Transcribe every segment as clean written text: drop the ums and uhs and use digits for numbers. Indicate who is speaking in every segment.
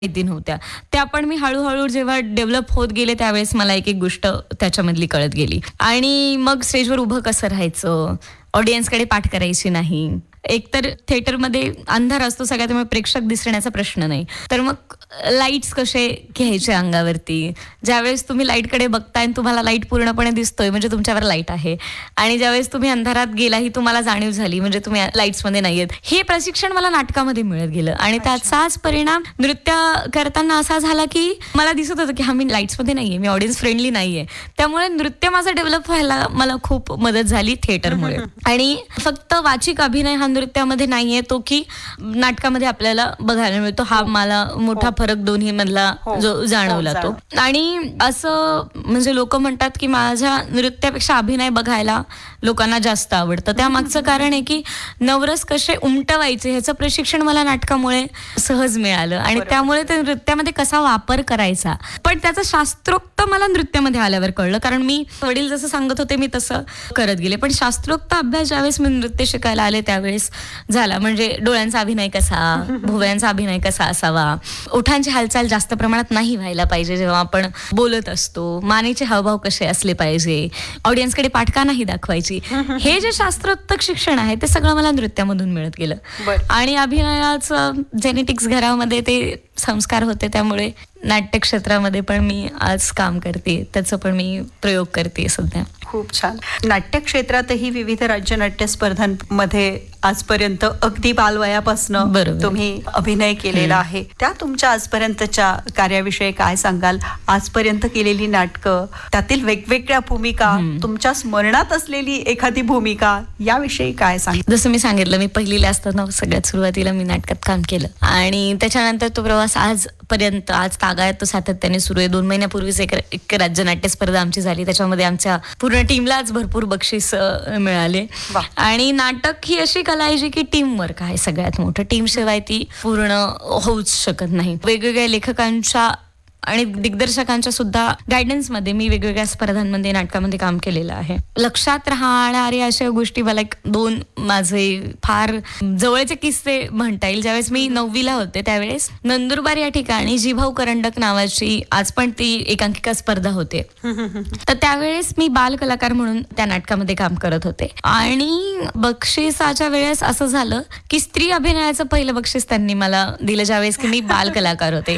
Speaker 1: माहिती नव्हत्या. त्या पण मी हळू-हळू जेव्हा डेव्हलप होत गेले त्यावेळेस मला एक-एक गोष्ट त्याच्यामधली कळत गेली. आणि मग स्टेजवर उभं कसं राहायचं, ऑडियन्सकडे पाठ करायची नाही. एकतर थिएटरमध्ये अंधार असतो सगळ्यात, त्यामुळे प्रेक्षक दिसण्याचा प्रश्न नाही. तर मग लाईट्स कसे घ्यायचे अंगावरती. ज्यावेळेस तुम्ही लाईटकडे बघताय आणि तुम्हाला लाईट पूर्णपणे दिसतोय म्हणजे तुमच्यावर लाईट आहे. आणि ज्यावेळेस तुम्ही अंधारात गेला ही तुम्हाला जाणीव झाली म्हणजे तुम्ही लाईट्समध्ये नाहीयेत. हे प्रशिक्षण मला नाटकामध्ये मिळत गेलं आणि त्याचाच परिणाम नृत्य करताना असा झाला की मला दिसत होतं की मी लाईट्समध्ये नाहीये, मी ऑडियन्स फ्रेंडली नाहीये. त्यामुळे नृत्य माझं डेव्हलप व्हायला मला खूप मदत झाली थिएटरमुळे. आणि फक्त वाचिक अभिनय हा नृत्यामध्ये नाहीये तो की नाटकामध्ये आपल्याला बघायला मिळतो. हा मला मोठा फरक दोन्ही मधला जो जाणवला तो. आणि असं म्हणजे लोक म्हणतात की माझ्या नृत्यापेक्षा अभिनय बघायला लोकांना जास्त आवडतं. त्यामागचं कारण आहे की नवरस कसे उमटवायचे ह्याचं प्रशिक्षण मला नाटकामुळे सहज मिळालं आणि त्यामुळे ते नृत्यामध्ये कसा वापर करायचा. पण त्याचं शास्त्रोक्त मला नृत्यामध्ये आल्यावर कळलं, कारण मी वडील जसं सांगत होते मी तसं करत गेले. पण शास्त्रोक्त अभ्यास ज्यावेळेस मी नृत्य शिकायला आले त्यावेळेस झाला. म्हणजे डोळ्यांचा अभिनय कसा, भुवयांचा अभिनय कसा असावा, ओठांची हालचाल जास्त प्रमाणात नाही व्हायला पाहिजे जेव्हा आपण बोलत असतो, मानेचे हावभाव कसे असले पाहिजे, ऑडियन्सकडे पाठ का नाही दाखवायची. हे जे शास्त्रोक्त शिक्षण आहे ते सगळं मला नृत्यामधून मिळत गेलं. आणि अभिनयाचं जेनेटिक्स घरामध्ये ते संस्कार होते, त्यामुळे नाट्य क्षेत्रामध्ये पण मी आज काम करते, त्याचं पण मी प्रयोग करते सध्या.
Speaker 2: खूप छान. नाट्य क्षेत्रातही विविध राज्य नाट्य स्पर्धांमध्ये आजपर्यंत अगदी बालवयापासून तुम्ही अभिनय केलेला आहे. त्या तुमच्या आजपर्यंतच्या कार्याविषयी काय सांगाल? आजपर्यंत केलेली नाटकं, त्यातील वेगवेगळ्या भूमिका, तुमच्या स्मरणात असलेली एखादी भूमिका याविषयी काय सांग?
Speaker 1: जसं मी सांगितलं, मी पहिलीला असताना सगळ्यात सुरुवातीला मी नाटकात काम केलं आणि त्याच्यानंतर तो प्रवास आजपर्यंत, आज तागायत तो सातत्याने सुरू आहे. 2 महिन्यापूर्वीच एक राज्य नाट्य स्पर्धा आमची झाली. त्याच्यामध्ये आमच्या पूर्ण टीमलाच भरपूर बक्षीस मिळाले. आणि नाटक ही अशी कला आहे जी की टीम वर्क आहे सगळ्यात मोठं. टीम शिवाय ती पूर्ण होऊच शकत नाही. वेगवेगळ्या लेखकांच्या आणि दिग्दर्शकांच्या सुद्धा गायडन्समध्ये मी वेगवेगळ्या स्पर्धांमध्ये नाटकामध्ये काम केलेलं आहे. लक्षात राहणाऱ्या अशा गोष्टी मला 2 माझे फार जवळचे किस्से म्हणता येईल. ज्यावेळेस मी 9वीला होते त्यावेळेस नंदुरबार या ठिकाणी जीभाऊ करंडक नावाची आज पण ती एकांकिका स्पर्धा होते. तर त्यावेळेस मी बाल कलाकार म्हणून त्या नाटकामध्ये काम करत होते आणि बक्षिसाच्या वेळेस असं झालं की स्त्री अभिनयाचं पहिलं बक्षीस त्यांनी मला दिलं ज्यावेळेस की मी बाल कलाकार होते.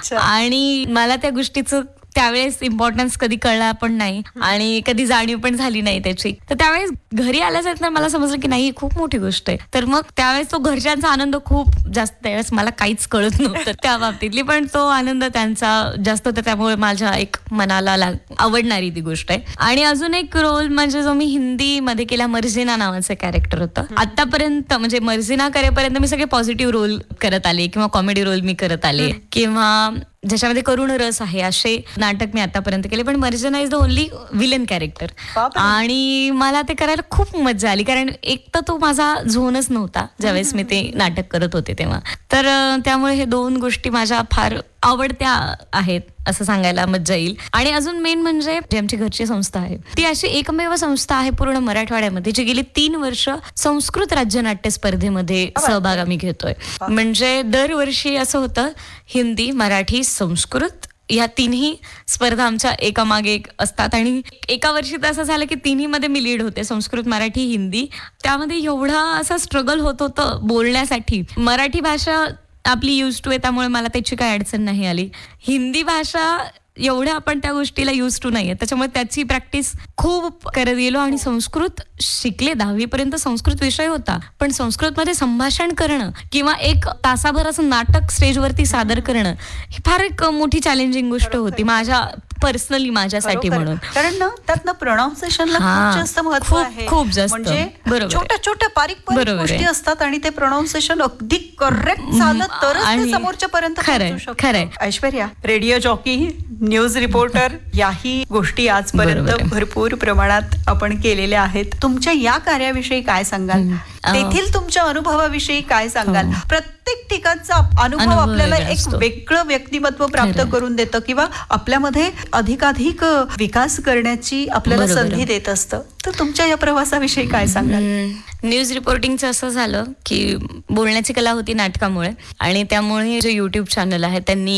Speaker 1: आणि मला त्या गोष्टीचं त्यावेळेस इम्पॉर्टन्स कधी कळला पण नाही आणि कधी जाणीव पण झाली नाही त्याची. तर त्यावेळेस घरी आल्यानंतर मला समजलं की नाही, ही खूप मोठी गोष्ट आहे. तर मग त्यावेळेस तो घरच्यांचा आनंद खूप जास्त, त्यावेळेस मला काहीच कळत नव्हतं त्या बाबतीतली, पण तो आनंद त्यांचा जास्त होता. त्यामुळे माझ्या एक मनाला आवडणारी ती गोष्ट आहे. आणि अजून एक रोल म्हणजे जो मी हिंदीमध्ये केला, मर्जिना नावाचं कॅरेक्टर होतं. आतापर्यंत म्हणजे मर्जिना करेपर्यंत मी सगळे पॉझिटिव्ह रोल करत आले किंवा कॉमेडी रोल मी करत आले किंवा ज्याच्यामध्ये करुण रस आहे असे नाटक मी आतापर्यंत केले. पण Marjina is the only villain character आणि मला ते करायला खूप मजा आली, कारण एक तर तो माझा झोनच नव्हता ज्यावेळेस मी ते नाटक करत होते तेव्हा. तर त्यामुळे हे 2 गोष्टी माझ्या फार आवडत्या आहेत असं सांगायला मज्जा येईल. आणि अजून मेन म्हणजे जी आमची घरची संस्था आहे ती अशी एकमेव संस्था आहे पूर्ण मराठवाड्यामध्ये जी गेली 3 वर्ष संस्कृत राज्य नाट्य स्पर्धेमध्ये सहभाग आम्ही घेतोय. म्हणजे दरवर्षी असं होतं, हिंदी, मराठी, संस्कृत या 3ही स्पर्धा आमच्या एकामागे एक असतात. आणि एका वर्षी तर असं झालं की 3ही मध्ये मी लीड होते, संस्कृत, मराठी, हिंदी. त्यामध्ये एवढा असा स्ट्रगल होत होतं बोलण्यासाठी. मराठी भाषा आपली यूज टू आहे त्यामुळे मला त्याची काही अडचण नाही आली. हिंदी भाषा एवढ्या आपण त्या गोष्टीला यूज टू नाहीये, त्याच्यामुळे त्याची प्रॅक्टिस खूप करत गेलो. आणि संस्कृत शिकले, 10वी पर्यंत संस्कृत विषय होता, पण संस्कृतमध्ये संभाषण करणं किंवा एक तासाभराचं नाटक स्टेजवरती सादर करणं ही फार एक मोठी चॅलेंजिंग गोष्ट होती माझ्या पर्सनली, माझ्यासाठी. म्हणून
Speaker 2: कारण ना त्यातनं प्रोनाउन्सिएशनला खूप जास्त महत्व आहे. खूप जास्त, म्हणजे छोट्या छोट्या बारीक गोष्टी असतात आणि ते प्रोनाउन्सिएशन अगदी करेक्ट झालं तरच ते समोरच्या पर्यंत पोहोचू शकतं.
Speaker 1: खरंय.
Speaker 2: Aishwarya, radio jockey, news reporter याही गोष्टी आजपर्यंत भरपूर प्रमाणात आपण केलेल्या आहेत. तुमच्या या कार्याविषयी काय सांगाल? तेथील तुमच्या अनुभवाविषयी काय सांगाल? प्रत्येक ठिकाणचा अनुभव आपल्याला एक वेगळं व्यक्तिमत्व प्राप्त करून देतं किंवा आपल्यामध्ये अधिकाधिक विकास करण्याची आपल्याला संधी देत असतं. तर तुमच्या या प्रवासाविषयी काय सांगाल?
Speaker 1: न्यूज रिपोर्टिंगचं असं झालं की बोलण्याची कला होती नाटकामुळे, आणि त्यामुळे जे YouTube चॅनल आहे त्यांनी